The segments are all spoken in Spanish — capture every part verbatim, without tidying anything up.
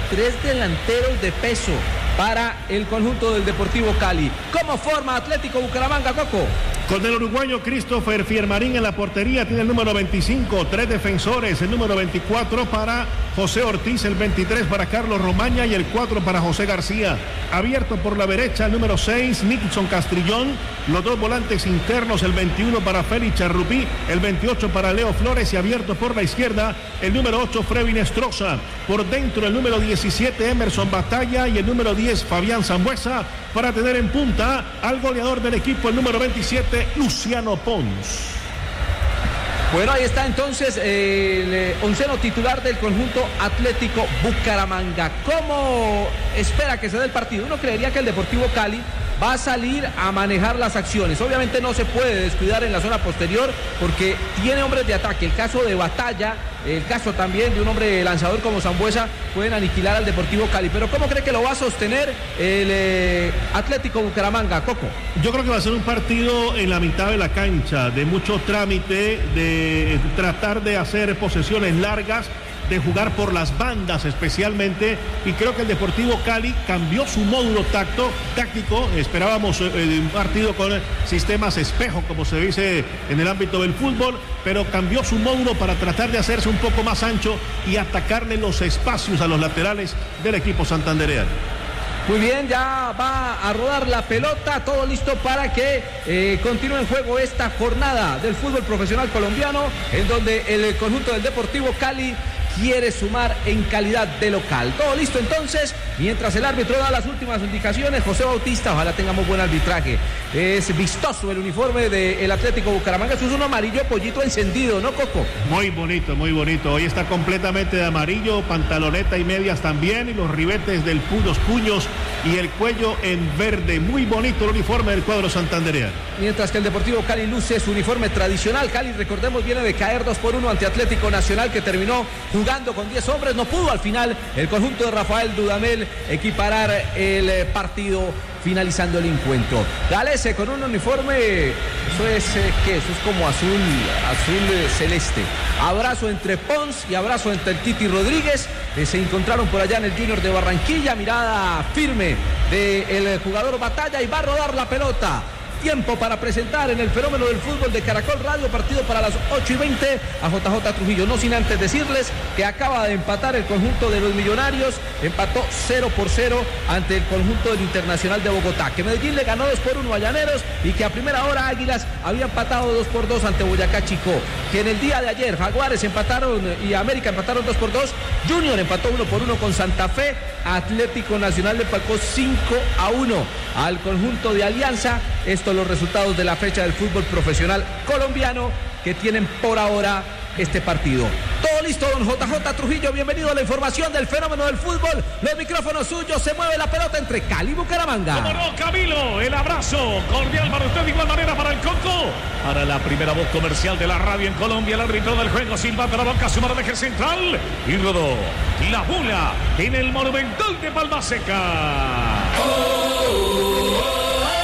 tres delanteros de peso para el conjunto del Deportivo Cali. ¿Cómo forma Atlético Bucaramanga, Coco? Con el uruguayo Christopher Fiermarín en la portería, tiene el número veinticinco, tres defensores, el número veinticuatro para José Ortiz, el veintitrés para Carlos Romaña y el cuatro para José García. Abierto por la derecha, el número seis, Nixon Castrillón, los dos volantes internos, el veintiuno para Félix Charrupí, el veintiocho para Leo Flores y abierto por la izquierda, el número ocho, Frevin Estroza. Por dentro, el número diecisiete, Emerson Batalla y el número diez, Fabián Zambuesa, para tener en punta al goleador del equipo, el número veintisiete, Luciano Pons. Bueno, ahí está entonces eh, el onceno titular del conjunto Atlético Bucaramanga. ¿Cómo espera que se dé el partido? Uno creería que el Deportivo Cali va a salir a manejar las acciones. Obviamente no se puede descuidar en la zona posterior porque tiene hombres de ataque. El caso de Batalla, el caso también de un hombre lanzador como Zambuesa pueden aniquilar al Deportivo Cali. Pero ¿cómo cree que lo va a sostener el eh, Atlético Bucaramanga, Coco? Yo creo que va a ser un partido en la mitad de la cancha, de mucho trámite, de tratar de hacer posesiones largas, de jugar por las bandas especialmente, y creo que el Deportivo Cali cambió su módulo tacto, táctico. Esperábamos eh, un partido con sistemas espejo, como se dice en el ámbito del fútbol, pero cambió su módulo para tratar de hacerse un poco más ancho y atacarle los espacios a los laterales del equipo santandereano. Muy bien, ya va a rodar la pelota, todo listo para que eh, continúe en juego esta jornada del fútbol profesional colombiano, en donde el conjunto del Deportivo Cali quiere sumar en calidad de local. Todo listo entonces, mientras el árbitro da las últimas indicaciones. José Bautista, ojalá tengamos buen arbitraje. Es vistoso el uniforme del Atlético Bucaramanga, eso es un amarillo pollito encendido, ¿no, Coco? Muy bonito, muy bonito. Hoy está completamente de amarillo, pantaloneta y medias también, y los ribetes del pu- los puños y el cuello en verde. Muy bonito el uniforme del cuadro santandereano. Mientras que el Deportivo Cali luce su uniforme tradicional. Cali, recordemos, viene de caer dos por uno ante Atlético Nacional, que terminó jugando con diez hombres. No pudo al final el conjunto de Rafael Dudamel equiparar el partido, finalizando el encuentro. Galese con un uniforme, eso es, eh, ¿qué? Eso es como azul, azul eh, celeste. Abrazo entre Pons y abrazo entre el Titi Rodríguez, que se encontraron por allá en el Junior de Barranquilla. Mirada firme del jugador Batalla, y va a rodar la pelota. Tiempo para presentar en el fenómeno del fútbol de Caracol Radio, partido para las ocho y veinte a J J Trujillo. No sin antes decirles que acaba de empatar el conjunto de los Millonarios, empató cero por cero ante el conjunto del Internacional de Bogotá, que Medellín le ganó dos por uno a Llaneros, y que a primera hora Águilas había empatado dos por dos ante Boyacá Chicó, que en el día de ayer Jaguares empataron y América empataron dos por dos, Junior empató uno por uno con Santa Fe, Atlético Nacional le empató cinco a uno al conjunto de Alianza. Estos los resultados de la fecha del fútbol profesional colombiano que tienen por ahora este partido. Todo listo, don J J Trujillo, bienvenido a la información del fenómeno del fútbol. Los micrófonos suyos, se mueve la pelota entre Cali y Bucaramanga. Como no, Camilo, el abrazo cordial para usted, de igual manera para el Coco. Para la primera voz comercial de la radio en Colombia, el árbitro del juego silbando la boca, su mano de eje central, y rodó la bola en el Monumental de Palma Seca. Oh, oh, oh.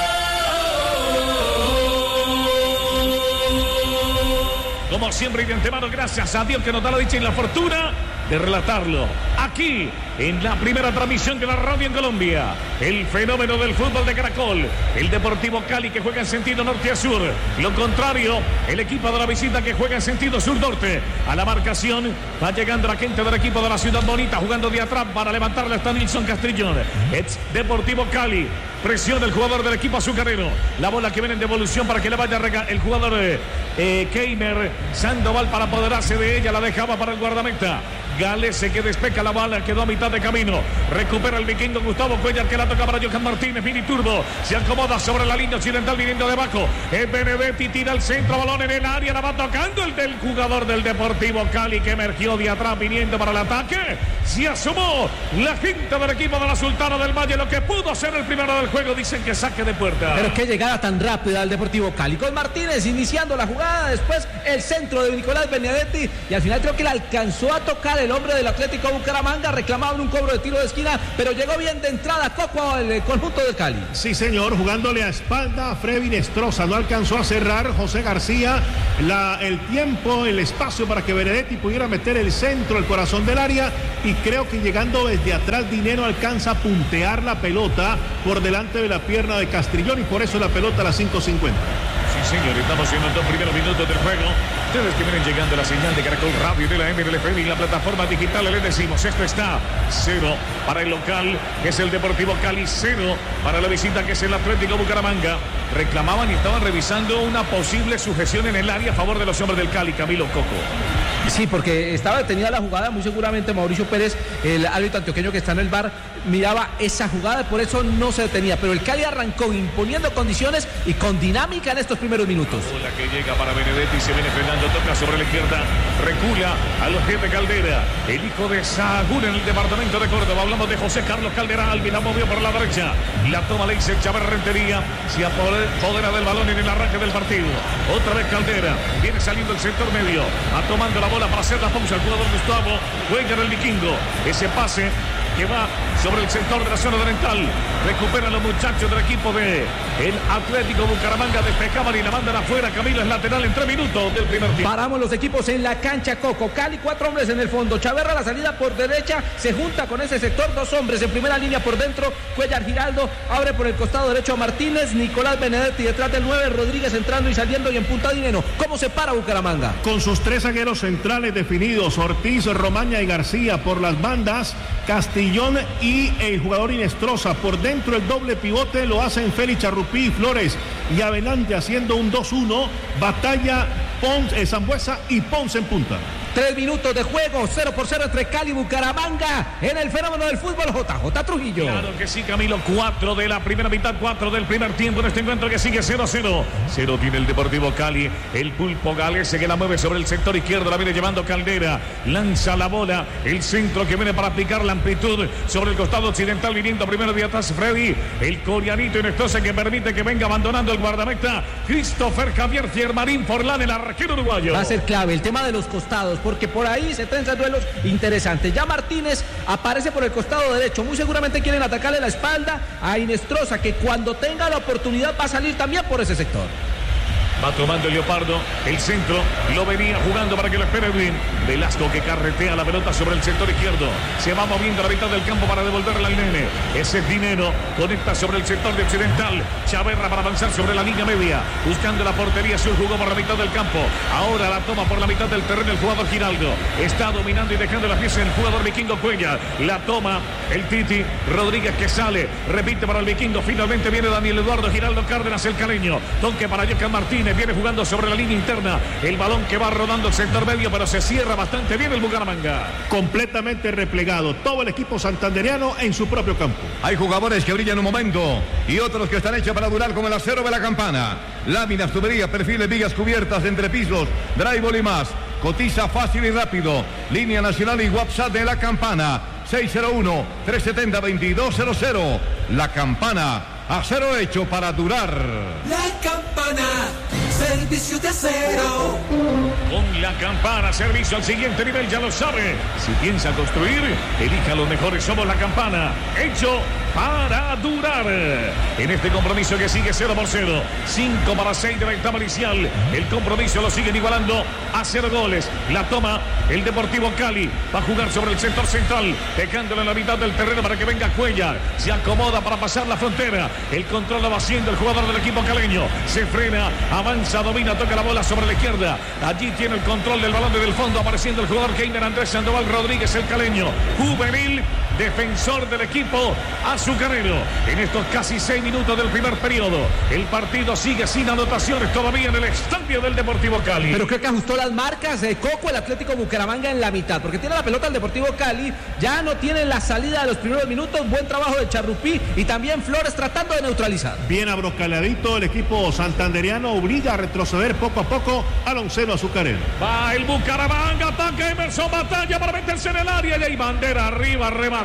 Como siempre y de antemano, gracias a Dios que nos da la dicha y la fortuna de relatarlo aquí en la primera transmisión de la radio en Colombia. El fenómeno del fútbol de Caracol, el Deportivo Cali, que juega en sentido norte a sur. Lo contrario, el equipo de la visita, que juega en sentido sur-norte. A la marcación va llegando la gente del equipo de la Ciudad Bonita, jugando de atrás para levantarle hasta Nilson Castrillón. Es Deportivo Cali. Presiona el jugador del equipo azucarero. La bola que viene en devolución para que le vaya a regar el jugador eh, eh, Keimer Sandoval, para apoderarse de ella. La dejaba para el guardameta Galese, que despeca la bala, quedó a mitad de camino. Recupera el vikingo Gustavo Cuellar, que la toca para Johan Martínez. Mini Turbo se acomoda sobre la línea occidental, viniendo de abajo. Es Benedetti, tira el centro, balón en el área, la va tocando el del jugador del Deportivo Cali, que emergió de atrás, viniendo para el ataque. Se asomó la gente del equipo de la Sultana del Valle, lo que pudo ser el primero del juego dicen que saque de puerta. Pero qué llegada tan rápida al Deportivo Cali. Con Martínez iniciando la jugada, después el centro de Nicolás Benedetti y al final creo que le alcanzó a tocar el hombre del Atlético Bucaramanga, reclamaba un cobro de tiro de esquina, pero llegó bien de entrada Coco al conjunto de Cali. Sí, señor, jugándole a espalda a Freddy Nestroza, no alcanzó a cerrar José García la, el tiempo, el espacio para que Benedetti pudiera meter el centro, el corazón del área, y creo que llegando desde atrás Dinero alcanza a puntear la pelota por delante de la pierna de Castrillón y por eso la pelota a las cinco cincuenta. Sí, señor, estamos en los dos primeros minutos del juego. Ustedes que vienen llegando a la señal de Caracol Radio de la M L F M y la plataforma digital, les decimos, esto está cero para el local, que es el Deportivo Cali, cero para la visita, que es el Atlético Bucaramanga. Reclamaban y estaban revisando una posible sujeción en el área a favor de los hombres del Cali, Camilo Coco. Sí, porque estaba detenida la jugada, muy seguramente Mauricio Pérez, el árbitro antioqueño que está en el V A R, miraba esa jugada, por eso no se detenía, pero el Cali arrancó imponiendo condiciones y con dinámica en estos primeros minutos. La que llega para Benedetti, se viene frenando, toca sobre la izquierda, recula a los pies de Caldera, el hijo de Sahagún en el departamento de Córdoba. Hablamos de José Carlos Caldera, Alvin la movió por la derecha, la toma le dice Chávez Rentería, se apodera del balón en el arranque del partido. Otra vez Caldera, viene saliendo el sector medio, a tomando la bola para hacer la pausa, el jugador Gustavo Cuellar, el vikingo, ese pase que va sobre el sector de la zona oriental, recuperan los muchachos del equipo de el Atlético Bucaramanga, despejaban y la mandan afuera. Camilo, es lateral en tres minutos del primer tiempo. Paramos los equipos en la cancha, Coco. Cali, cuatro hombres en el fondo, Chaverra la salida por derecha, se junta con ese sector, dos hombres en primera línea por dentro, Cuellar Giraldo, abre por el costado derecho a Martínez, Nicolás Benedetti detrás del nueve, Rodríguez entrando y saliendo y en punta Dinero. ¿Cómo se para Bucaramanga? Con sus tres zagueros centrales definidos, Ortiz, Romaña y García por las bandas, Castillón y el jugador Inestrosa por dentro. El doble pivote lo hacen Félix Charrupí y Flores, y adelante haciendo un dos uno, Batalla, Ponce, Sambuesa y Ponce en punta. Tres minutos de juego, cero por cero entre Cali y Bucaramanga en el fenómeno del fútbol. J J Trujillo. Claro que sí, Camilo. Cuatro de la primera mitad, cuatro del primer tiempo en este encuentro que sigue cero a cero. Cero tiene el Deportivo Cali. El Pulpo Galese que la mueve sobre el sector izquierdo, la viene llevando Caldera. Lanza la bola, el centro que viene para aplicar la amplitud sobre el costado occidental, viniendo primero de atrás Freddy. El coreanito Inestrosa que permite que venga abandonando el guardameta Christopher Javier Fiermarín Forlán, el arquero uruguayo. Va a ser clave el tema de los costados, porque por ahí se trenzan duelos interesantes. Ya Martínez aparece por el costado derecho, muy seguramente quieren atacarle la espalda a Inestrosa, que cuando tenga la oportunidad va a salir también por ese sector. Va tomando el Leopardo, el centro, lo venía jugando para que lo espere bien. Velasco que carretea la pelota sobre el sector izquierdo. Se va moviendo a la mitad del campo para devolverla al nene. Ese es Dinero, conecta sobre el sector de occidental. Chaverra para avanzar sobre la línea media, buscando la portería, se jugó por la mitad del campo. Ahora la toma por la mitad del terreno el jugador Giraldo. Está dominando y dejando las piezas el jugador vikingo Cuellar. La toma el Titi Rodríguez que sale, repite para el vikingo. Finalmente viene Daniel Eduardo Giraldo Cárdenas, el caleño. Toque para Jocan Martínez. Viene jugando sobre la línea interna, el balón que va rodando el sector medio, pero se cierra bastante bien el Bucaramanga. Completamente replegado todo el equipo santandereano en su propio campo. Hay jugadores que brillan un momento y otros que están hechos para durar, como el acero de la Campana. Láminas, tuberías, perfiles, vigas cubiertas, entrepisos, drywall y más. Cotiza fácil y rápido. Línea nacional y WhatsApp de la Campana. seis cero uno, tres siete cero, dos dos cero cero. La Campana. Acero hecho para durar. La Campana, servicio de acero. Con La Campana, servicio al siguiente nivel, ya lo sabe. Si piensa construir, elija los mejores. Somos La Campana, hecho para durar. En este compromiso que sigue cero por cero, cinco para seis de la etapa inicial. El compromiso lo siguen igualando a cero goles. La toma el Deportivo Cali. Va a jugar sobre el sector central, dejándolo en la mitad del terreno para que venga Cuellar. Se acomoda para pasar la frontera. El control lo va haciendo el jugador del equipo caleño. Se frena, avanza, domina, toca la bola sobre la izquierda. Allí tiene el control del balón desde el fondo, apareciendo el jugador Keiner Andrés Sandoval Rodríguez, el caleño. Juvenil, defensor del equipo azucarero. En estos casi seis minutos del primer periodo, el partido sigue sin anotaciones todavía en el estadio del Deportivo Cali. Pero creo que ajustó las marcas de Coco el Atlético Bucaramanga en la mitad, porque tiene la pelota el Deportivo Cali, ya no tiene la salida de los primeros minutos. Buen trabajo de Charrupí y también Flores tratando de neutralizar. Bien abroscaladito el equipo santandereano, obliga a retroceder poco a poco al onceno azucarero. Va el Bucaramanga, ataca Emerson, batalla para meterse en el área y hay bandera arriba, remata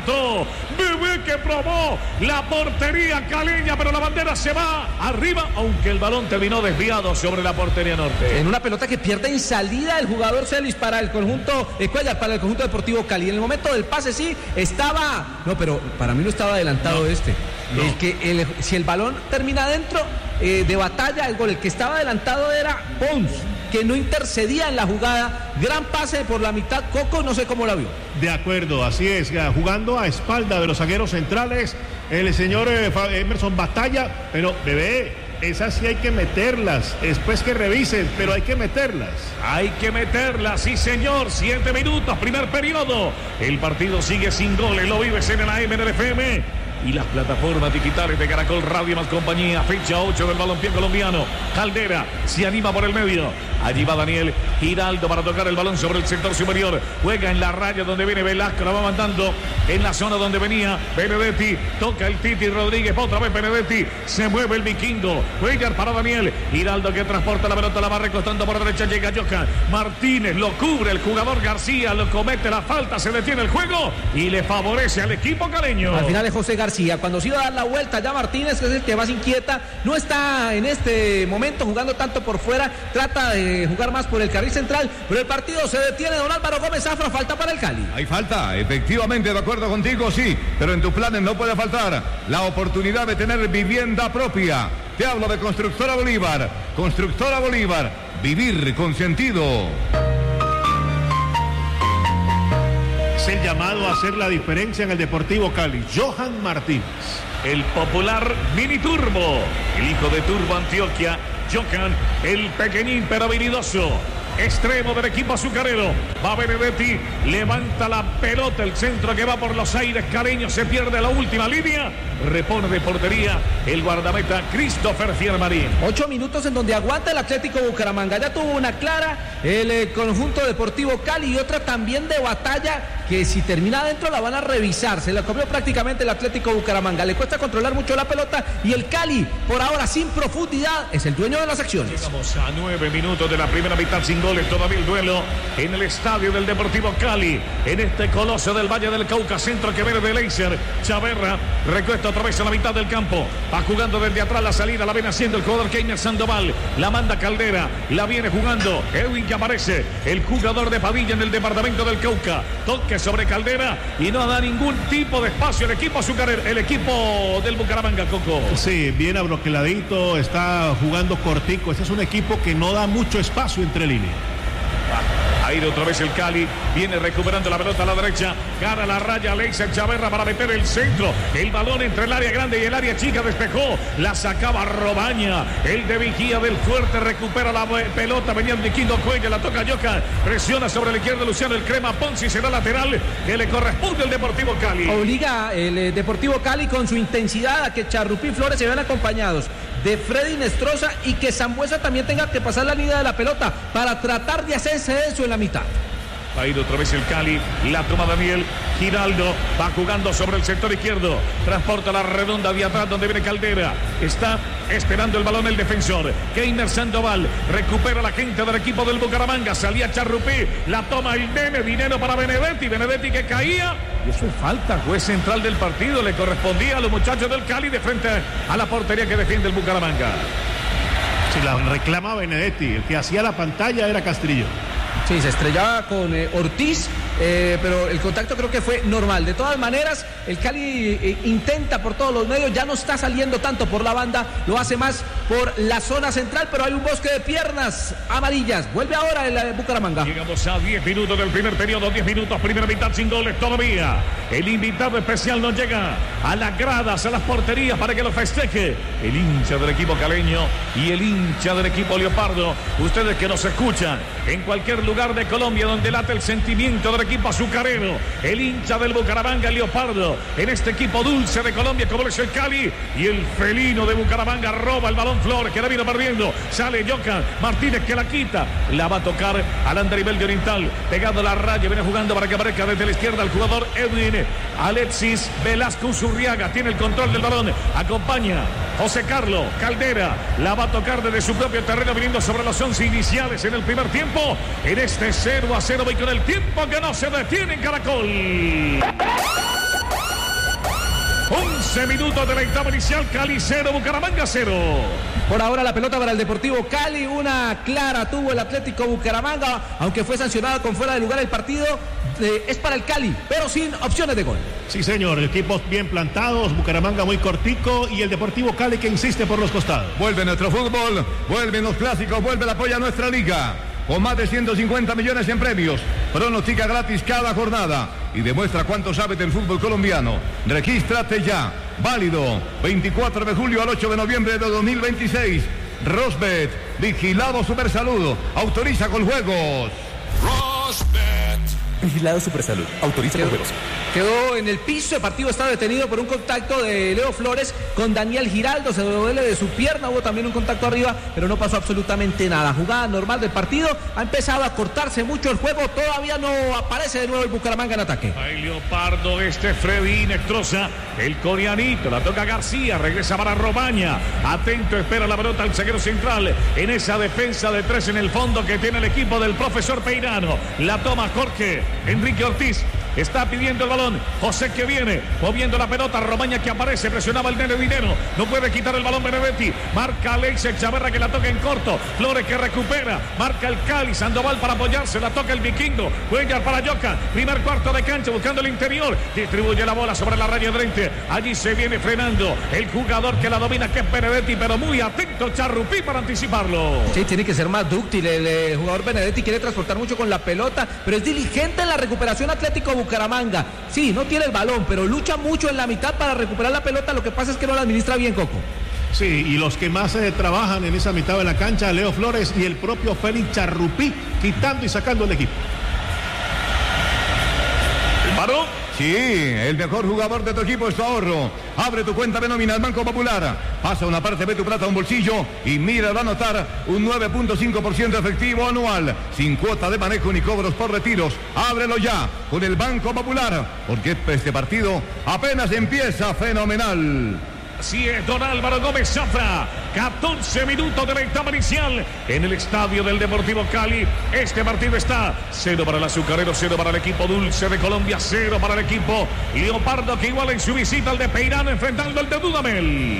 remató. Bebé que probó la portería caleña, pero la bandera se va arriba, aunque el balón terminó desviado sobre la portería norte. En una pelota que pierde en salida el jugador Celis para el conjunto eh, Cuellar, para el conjunto Deportivo Cali. En el momento del pase sí estaba, no, pero para mí no estaba adelantado no, este. No. El que el, si el balón termina adentro eh, de Batalla, el gol, el que estaba adelantado era Pons, que no intercedía en la jugada. Gran pase por la mitad, Coco, no sé cómo la vio. De acuerdo, así es, jugando a espalda de los zagueros centrales, el señor eh, Emerson Batalla, pero bebé, esas sí hay que meterlas, después que revisen, pero hay que meterlas. Hay que meterlas, sí señor, siete minutos, primer periodo. El partido sigue sin goles, lo vives en el A M, en el F M. Y las plataformas digitales de Caracol Radio más compañía. Fecha ocho del balompié colombiano. Caldera se anima por el medio. Allí va Daniel Giraldo para tocar el balón sobre el sector superior. Juega en la raya donde viene Velasco. La va mandando en la zona donde venía Benedetti. Toca el Titi Rodríguez. Otra vez Benedetti. Se mueve el vikingo. Cuellar para Daniel Giraldo, que transporta la pelota. La va recostando por derecha. Llega Johan Martínez. Lo cubre el jugador García. Lo comete la falta. Se detiene el juego y le favorece al equipo caleño. Al final es José García. Cuando se iba a dar la vuelta, ya Martínez, que es el que más inquieta, no está en este momento jugando tanto por fuera, trata de jugar más por el carril central, pero el partido se detiene. Don Álvaro Gómez Zafra, falta para el Cali. Hay falta, efectivamente, de acuerdo contigo, sí, pero en tus planes no puede faltar la oportunidad de tener vivienda propia. Te hablo de Constructora Bolívar. Constructora Bolívar, vivir con sentido. El llamado a hacer la diferencia en el Deportivo Cali, Johan Martínez. El popular Mini Turbo, el hijo de Turbo Antioquia, Johan, el pequeñín pero habilidoso, extremo del equipo azucarero. Va Benedetti, levanta la pelota, el centro que va por los aires caleños, se pierde la última línea, repone de portería el guardameta Christopher Fiermarín. Ocho minutos en donde aguanta el Atlético Bucaramanga. Ya tuvo una clara el eh, conjunto Deportivo Cali y otra también de Batalla, que si termina adentro la van a revisar. Se la comió prácticamente el Atlético Bucaramanga. Le cuesta controlar mucho la pelota y el Cali, por ahora sin profundidad, es el dueño de las acciones. Llegamos a nueve minutos de la primera mitad sin goles. Todavía el duelo en el estadio del Deportivo Cali, en este coloso del Valle del Cauca. Centro que viene de Leiser. Chaverra recuesta otra vez a la mitad del campo. Va jugando desde atrás la salida. La viene haciendo el jugador Keiner Sandoval. La manda Caldera. La viene jugando Edwin, que aparece. El jugador de Padilla en el departamento del Cauca. Toque sobre Caldera y no da ningún tipo de espacio el equipo azucarero, el equipo del Bucaramanga, Coco. Sí, bien abroqueladito, está jugando cortico. Este es un equipo que no da mucho espacio entre líneas. Ahí otra vez el Cali, viene recuperando la pelota a la derecha, gana la raya Leiser Chaverra para meter el centro, el balón entre el área grande y el área chica, despejó, la sacaba Robaña, el de Vigía del Fuerte, recupera la pelota, venía el Vikingo Cuellar, la toca Yoka, presiona sobre la izquierda Luciano el Crema Ponzi, será lateral que le corresponde al Deportivo Cali. Obliga el eh, Deportivo Cali con su intensidad a que Charrupí y Flores se vean acompañados de Freddy Nestroza y que Sambuesa también tenga que pasar la línea de la pelota para tratar de hacerse eso en la mitad. Va a ir otra vez el Cali, la toma Daniel Giraldo, va jugando sobre el sector izquierdo, transporta la redonda de atrás donde viene Caldera, está esperando el balón el defensor, Keiner Sandoval, recupera la gente del equipo del Bucaramanga, salía Charrupí, la toma el nene, dinero para Benedetti, Benedetti que caía, y eso es falta, juez central del partido, le correspondía a los muchachos del Cali de frente a la portería que defiende el Bucaramanga. Si la reclama Benedetti, el que hacía la pantalla era Castrillo. Sí, se estrellaba con eh, Ortiz, eh, pero el contacto creo que fue normal. De todas maneras, el Cali eh, intenta por todos los medios, ya no está saliendo tanto por la banda, lo hace más por la zona central, pero hay un bosque de piernas amarillas. Vuelve ahora el eh, Bucaramanga. Llegamos a diez minutos del primer periodo, diez minutos, primera mitad sin goles todavía. El invitado especial nos llega a las gradas, a las porterías para que lo festeje. El hincha del equipo caleño y el hincha del equipo leopardo. Ustedes que nos escuchan en cualquier lugar de Colombia donde late el sentimiento del equipo azucarero, el hincha del Bucaramanga, el leopardo, en este equipo dulce de Colombia como es el Cali, y el felino de Bucaramanga roba el balón Flores, que la vino perdiendo, sale Johan Martínez que la quita, la va a tocar al andarivel de Oriental, pegando la raya, viene jugando para que aparezca desde la izquierda el jugador Edwin Alexis Velasco Zurriaga, tiene el control del balón, acompaña José Carlos Caldera, la va a tocar desde su propio terreno, viniendo sobre los once iniciales en el primer tiempo, en este cero a cero y con el tiempo que no se detiene en Caracol. once minutos de la etapa inicial. Cali cero, Bucaramanga cero. Por ahora la pelota para el Deportivo Cali, una clara tuvo el Atlético Bucaramanga, aunque fue sancionado con fuera de lugar el partido, eh, es para el Cali, pero sin opciones de gol. Sí, señor, equipos bien plantados, Bucaramanga muy cortico y el Deportivo Cali que insiste por los costados. Vuelve nuestro fútbol, vuelven los clásicos, vuelve el apoyo a nuestra liga. Con más de ciento cincuenta millones en premios, pronostica gratis cada jornada y demuestra cuánto sabes del fútbol colombiano. Regístrate ya, válido veinticuatro de julio al ocho de noviembre de dos mil veintiséis. Rosbet, vigilado Supersalud, autoriza con juegos. Rosbet. Vigilado Supersalud, autoriza con juegos. Quedó en el piso, el partido está detenido por un contacto de Leo Flores con Daniel Giraldo, se duele de su pierna, hubo también un contacto arriba, pero no pasó absolutamente nada. Jugada normal del partido, ha empezado a cortarse mucho el juego, todavía no aparece de nuevo el Bucaramanga en ataque. Ahí Leopardo, este Freddy Nectrosa, el coreanito, la toca García, regresa para Romaña, atento, espera la pelota al zaguero central, en esa defensa de tres en el fondo que tiene el equipo del profesor Peirano, la toma Jorge Enrique Ortiz. Está pidiendo el balón, José que viene, moviendo la pelota, Romaña que aparece, presionaba el nene Dinero, no puede quitar el balón Benedetti, marca Alexis Chaverra que la toca en corto, Flores que recupera, marca el Cali, Sandoval para apoyarse, la toca el Vikingo, Cuellar para Yoka, primer cuarto de cancha buscando el interior, distribuye la bola sobre la raya de frente, allí se viene frenando el jugador que la domina que es Benedetti, pero muy atento Charrupí para anticiparlo. Sí, tiene que ser más dúctil, el, el jugador Benedetti quiere transportar mucho con la pelota, pero es diligente en la recuperación. Atlético Bucaramanga, sí, no tiene el balón, pero lucha mucho en la mitad para recuperar la pelota, lo que pasa es que no la administra bien, Coco. Sí, y los que más eh, trabajan en esa mitad de la cancha, Leo Flores y el propio Félix Charrupí, quitando y sacando el equipo. El paro. Sí, el mejor jugador de tu equipo es tu ahorro. Abre tu cuenta de nómina al Banco Popular. Pasa una parte de tu plata a un bolsillo y mira, va a anotar un nueve punto cinco por ciento efectivo anual. Sin cuota de manejo ni cobros por retiros. Ábrelo ya con el Banco Popular. Porque este partido apenas empieza fenomenal. Así es, don Álvaro Gómez Zafra. catorce minutos de la etapa inicial en el estadio del Deportivo Cali. Este partido está cero para el azucarero, cero para el equipo Dulce de Colombia, cero para el equipo Leopardo, que igual en su visita al de Peirano enfrentando al de Dudamel.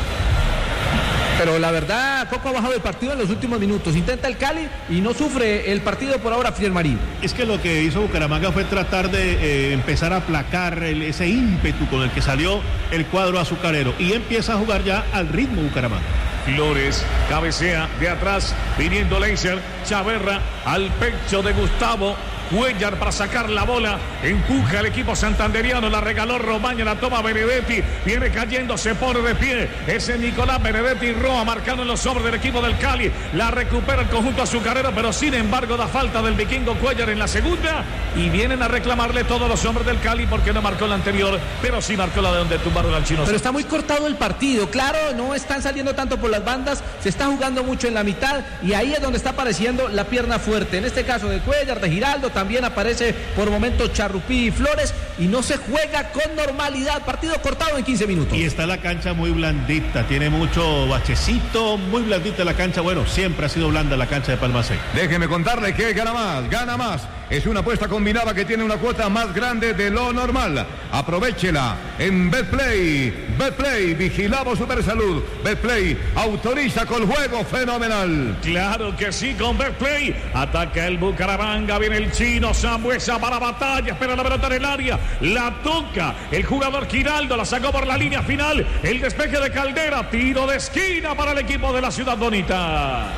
Pero la verdad, Coco ha bajado el partido en los últimos minutos. Intenta el Cali y no sufre el partido por ahora, Fidel Marín. Es que lo que hizo Bucaramanga fue tratar de eh, empezar a aplacar el, ese ímpetu con el que salió el cuadro azucarero. Y empieza a jugar ya al ritmo Bucaramanga. Flores cabecea de atrás, viniendo Leiser, Chaverra al pecho de Gustavo Cuellar para sacar la bola, empuja el equipo santanderiano, la regaló Romaña, la toma Benedetti, viene cayendo, se pone de pie, ese Nicolás Benedetti Roa marcando en los hombros del equipo del Cali, la recupera el conjunto azucarero, pero sin embargo da falta del Vikingo Cuellar en la segunda y vienen a reclamarle todos los hombres del Cali porque no marcó la anterior, pero sí marcó la de donde tumbaron al chino. Pero está muy cortado el partido, claro, no están saliendo tanto por las bandas, se está jugando mucho en la mitad y ahí es donde está apareciendo la pierna fuerte, en este caso de Cuellar, de Giraldo, también aparece por momentos Charrupí y Flores y no se juega con normalidad, partido cortado en quince minutos. Y está la cancha muy blandita, tiene mucho bachecito, muy blandita la cancha, bueno, siempre ha sido blanda la cancha de Palma Seca. Déjeme contarle que gana más, gana más. Es una apuesta combinada que tiene una cuota más grande de lo normal. Aprovéchela en Betplay. Betplay, vigilamos Supersalud. Betplay autoriza con juego fenomenal. Claro que sí, con Betplay. Ataca el Bucaramanga, viene el chino Sambuesa para batalla, espera la pelota en el área, la toca el jugador Giraldo, la sacó por la línea final, el despeje de Caldera, tiro de esquina para el equipo de la Ciudad Bonita.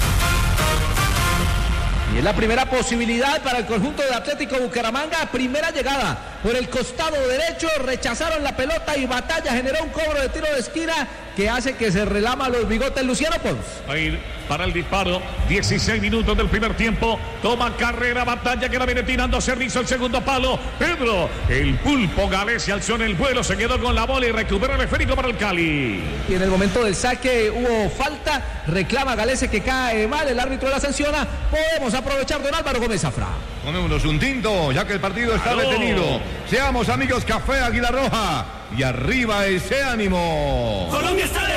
Y es la primera posibilidad para el conjunto de Atlético Bucaramanga, primera llegada por el costado derecho, rechazaron la pelota y Batalla generó un cobro de tiro de esquina que hace que se relama los bigotes Luciano Pons. Ahí para el disparo, dieciséis minutos del primer tiempo, toma carrera Batalla que la viene tirando servicio el segundo palo, Pedro, el pulpo Gales se alzó en el vuelo, se quedó con la bola y recupera el esférico para el Cali. Y en el momento del saque hubo falta, reclama Galese que cae mal, el árbitro la sanciona, podemos aprovechar don Álvaro Gómez Zafra. Tomémonos un tinto, ya que el partido está ¡Aló! detenido. Seamos amigos, Café Águila Roja. Y arriba ese ánimo. Colombia está de